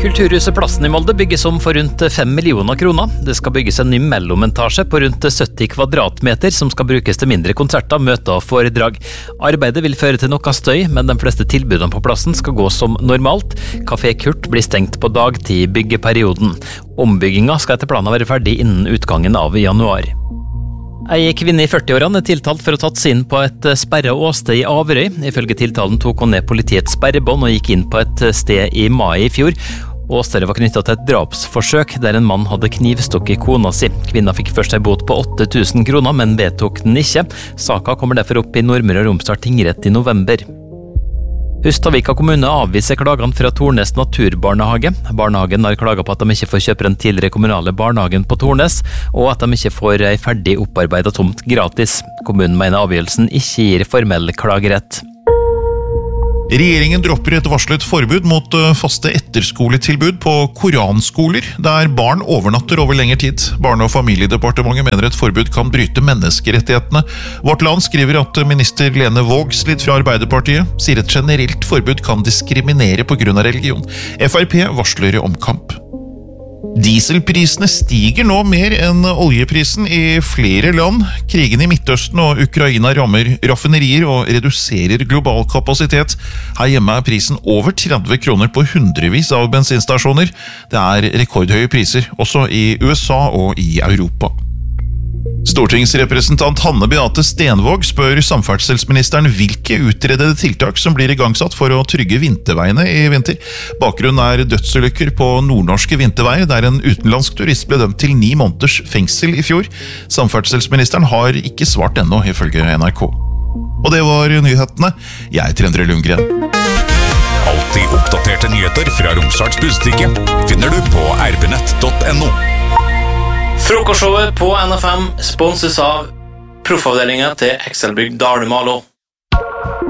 Kulturhuset Plassen i Molde bygges om for rundt 5 millioner kroner. Det skal bygges en ny mellomentasje på rundt 70 kvadratmeter som skal brukes til mindre konserter, møter og foredrag. Arbeidet vil føre til noe støy, men de fleste tilbudene på plassen skal gå som normalt. Café Kurt blir stengt på dagtid i byggeperioden. Ombygginga skal etter planen være ferdig innen utgangen av januar. Ei kvinne i 40-årene tiltalt for å ha tatt seg inn på et sperret åsted i Averøy. Ifølge tiltalen tok hun ned politiets sperrebånd og gikk inn på et sted i mai i fjor. Åstedet var knyttet til et drapsforsøk der en mann hadde knivstukket kona si. Kvinna fikk først en bot på 8.000 kroner, men vedtok den ikke. Saka kommer derfor opp i Nordmøre og Romsdal tingrett i november. Hustadvika kommune avviser klagene fra Tornes naturbarnehage. Barnehagen har klaget på at de ikke får kjøpe den tidligere kommunale barnehagen på Tornes, og at de ikke får ei ferdig opparbeidet tomt gratis. Kommunen mener avgjørelsen ikke gir formell klagerett. Regjeringen dropper et varslet forbud mot faste etterskoletilbud på koranskoler, der barn overnatter over lengre tid. Barne- og familiedepartementet mener et forbud kan bryte menneskerettighetene. Vårt Land skriver at minister Lene Vågslid fra Arbeiderpartiet sier et generelt forbud kan diskriminere på grunn av religion. Frp varsler omkamp. Dieselprisene stiger nå mer enn oljeprisen i flere land. Krigen i Midtøsten og Ukraina rammer raffinerier og reduserer global kapasitet. Her hjemme er prisen over 30 kroner på hundrevis av bensinstasjoner. Det er rekordhøye priser, også i USA og i Europa. Stortingsrepresentant Hanne Beate Stenvåg spør samferdselsministeren hvilke utredede tiltak som blir igangsatt for å trygge vinterveiene i vinter. Bakgrunnen er dødsulykker på nordnorske vinterveier, der en utenlandsk turist ble dømt til 9 måneders fengsel i fjor. Samferdselsministeren har ikke svart ennå, ifølge NRK. Og det var nyhetene. Jeg heter Endre Lundgren. Alltid oppdaterte nyheter fra Romsdals Budstikke finner du på rbnett.no. Frokostshowet på NFM sponses av proffavdelingen til Excelbygg Dale Malo.